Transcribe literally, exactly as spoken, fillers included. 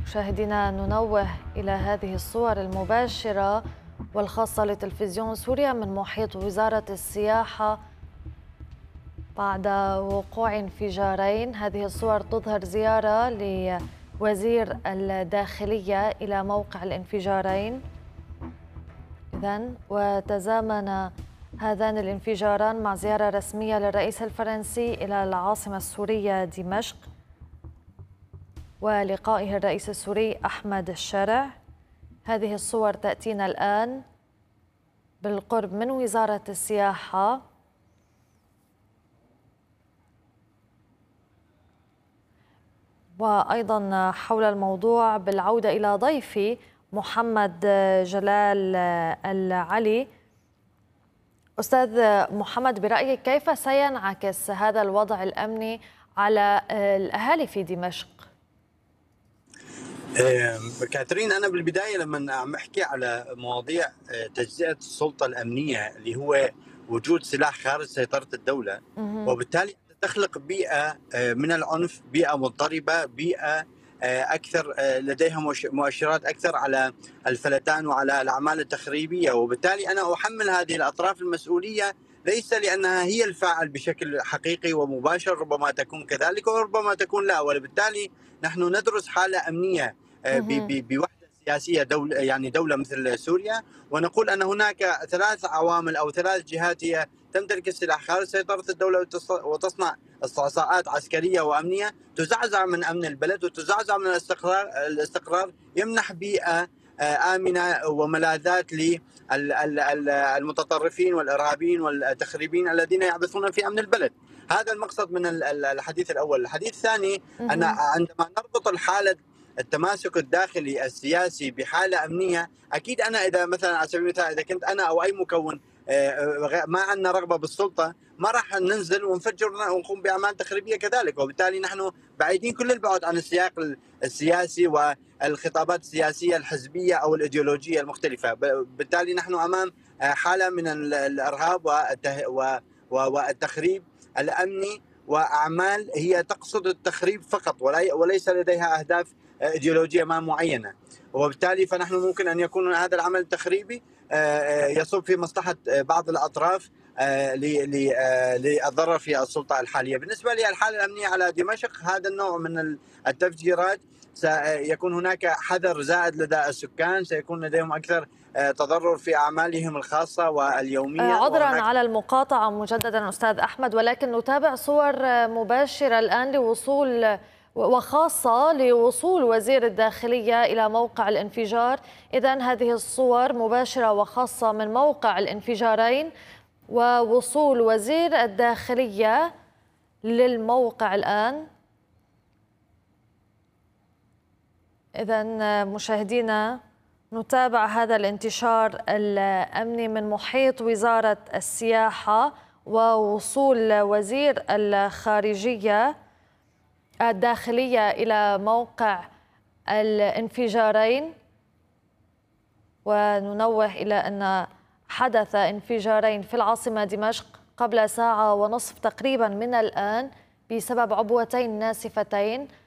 مشاهدينا ننوه إلى هذه الصور المباشرة والخاصة لتلفزيون سوريا من محيط وزارة السياحة بعد وقوع انفجارين. هذه الصور تظهر زيارة لوزير الداخلية إلى موقع الانفجارين. إذن وتزامن هذان الانفجاران مع زيارة رسمية للرئيس الفرنسي إلى العاصمة السورية دمشق ولقائه الرئيس السوري أحمد الشرع. هذه الصور تأتينا الآن بالقرب من وزارة السياحة، وأيضا حول الموضوع بالعودة إلى ضيفي محمد جلال العلي. أستاذ محمد، برأيك كيف سينعكس هذا الوضع الأمني على الأهالي في دمشق؟ كاترين، أنا بالبداية لما عم أحكي على مواضيع تجزئة السلطة الأمنية اللي هو وجود سلاح خارج سيطرة الدولة، وبالتالي تخلق بيئة من العنف، بيئة مضطربة، بيئة أكثر لديها مؤشرات أكثر على الفلتان وعلى الأعمال التخريبية. وبالتالي أنا أحمل هذه الأطراف المسؤولية، ليس لأنها هي الفاعل بشكل حقيقي ومباشر، ربما تكون كذلك وربما تكون لا. وبالتالي نحن ندرس حالة أمنية بوحدة سياسية دولة، يعني دولة مثل سوريا، ونقول أن هناك ثلاث عوامل أو ثلاث جهات هي تمتلك السلاح خارج سيطرة الدولة وتصنع استعصاءات عسكرية وأمنية تزعزع من أمن البلد وتزعزع من الاستقرار الاستقرار يمنح بيئة آمنة وملاذات للمتطرفين والإرهابيين والتخريبين الذين يعبثون في أمن البلد. هذا المقصد من الحديث الأول. الحديث الثاني أن عندما نربط الحالة التماسك الداخلي السياسي بحالة أمنية، أكيد أنا إذا مثلا على سبيل المثال إذا كنت أنا أو أي مكون ما عندنا رغبة بالسلطة، ما راح ننزل ونفجر ونقوم بأعمال تخريبية كذلك. وبالتالي نحن بعيدين كل البعد عن السياق السياسي والخطابات السياسية الحزبية أو الإيديولوجية المختلفة. بالتالي نحن أمام حالة من الإرهاب والتخريب الأمني وأعمال هي تقصد التخريب فقط وليس لديها أهداف إيديولوجية ما معينة. وبالتالي فنحن ممكن أن يكون هذا العمل التخريبي يصب في مصلحة بعض الأطراف للضرر في السلطة الحالية. بالنسبة للحالة الأمنية على دمشق، هذا النوع من التفجيرات سيكون هناك حذر زائد لدى السكان، سيكون لديهم أكثر تضرر في أعمالهم الخاصة واليومية. عذرا على المقاطعة مجددا أستاذ أحمد، ولكن نتابع صور مباشرة الآن لوصول وخاصة لوصول وزير الداخلية إلى موقع الانفجار. إذن هذه الصور مباشرة وخاصة من موقع الانفجارين ووصول وزير الداخلية للموقع الآن. إذن مشاهدينا نتابع هذا الانتشار الأمني من محيط وزارة السياحة ووصول وزير الخارجية الداخلية إلى موقع الانفجارين. وننوه إلى أن حدث انفجارين في العاصمة دمشق قبل ساعة ونصف تقريبا من الآن بسبب عبوتين ناسفتين